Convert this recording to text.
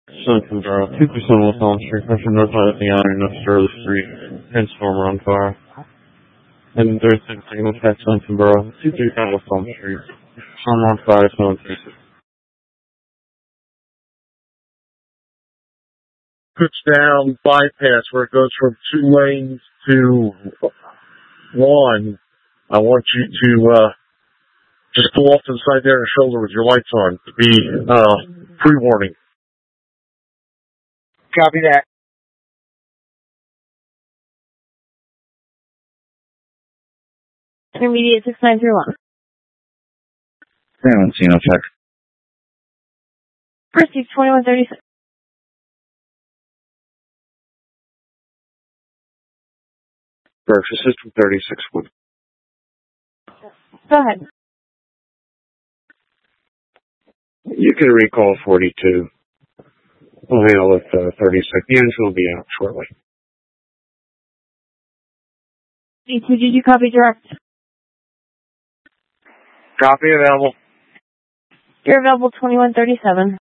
Sunken 2% West Elm Street, pressure northbound at the iron up Sterling Street, transformer on fire. And 36 signal check Sunken 235 West Elm Street, transformer on fire, 736. Puts down bypass where it goes from 2 lanes to 1. I want you to just pull off to the side there and shoulder with your lights on to be pre-warning. Copy that. Intermediate 6931. Encino check. Proceed 2136. Berkshire System 36 would. Go ahead. You can recall 42. We'll handle it 36. The engine will be out shortly. D2, did you copy direct? Copy available. You're available 2137.